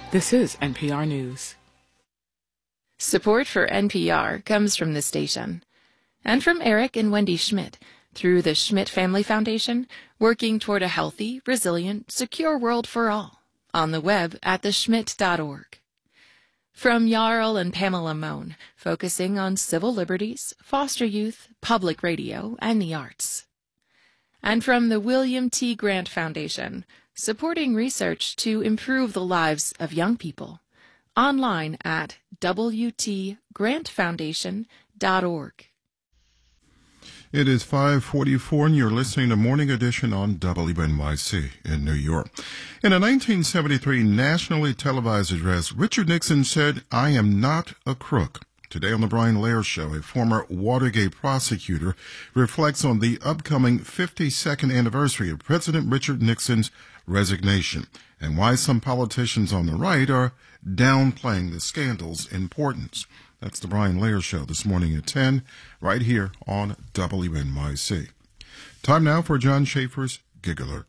This is NPR News. Support for NPR comes from the station and from Eric and Wendy Schmidt through the Schmidt Family Foundation, working toward a healthy, resilient, secure world for all on the web at theschmidt.org. From Jarl and Pamela Mohn, focusing on civil liberties, foster youth, public radio, and the arts. And from the William T. Grant Foundation, supporting research to improve the lives of young people. Online at wtgrantfoundation.org. It is 5:44, and you're listening to Morning Edition on WNYC in New York. In a 1973 nationally televised address, Richard Nixon said, "I am not a crook." Today on The Brian Lehrer Show, a former Watergate prosecutor reflects on the upcoming 52nd anniversary of President Richard Nixon's resignation and why some politicians on the right are downplaying the scandal's importance. That's The Brian Lehrer Show this morning at 10, right here on WNYC. Time now for John Schaefer's Gig Alert.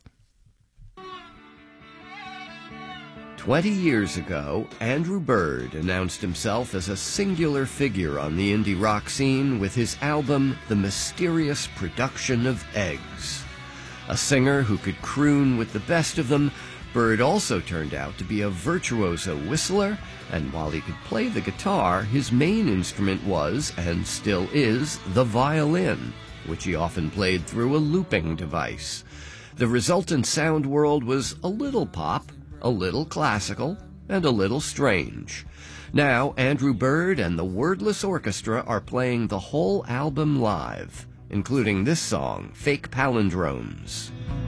20 years ago, Andrew Bird announced himself as a singular figure on the indie rock scene with his album, The Mysterious Production of Eggs. A singer who could croon with the best of them, Bird also turned out to be a virtuoso whistler, and while he could play the guitar, his main instrument was, and still is, the violin, which he often played through a looping device. The resultant sound world was a little pop, a little classical, and a little strange. Now, Andrew Bird and the Wordless Orchestra are playing the whole album live, including this song, Fake Palindromes.